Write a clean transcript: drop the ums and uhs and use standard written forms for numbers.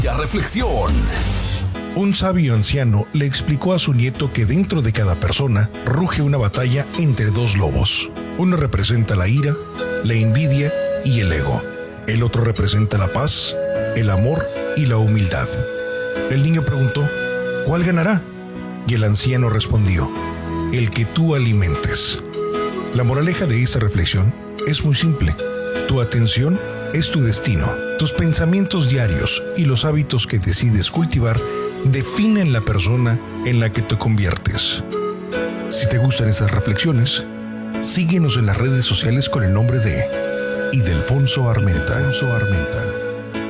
Ya reflexión. Un sabio anciano le explicó a su nieto que dentro de cada persona ruge una batalla entre dos lobos. Uno representa la ira, la envidia y el ego. El otro representa la paz, el amor y la humildad. El niño preguntó, ¿cuál ganará? Y el anciano respondió, el que tú alimentes. La moraleja de esta reflexión es muy simple. Tu atención es tu destino. Tus pensamientos diarios y los hábitos que decides cultivar definen la persona en la que te conviertes. Si te gustan esas reflexiones, síguenos en las redes sociales con el nombre de Ildefonso Armenta.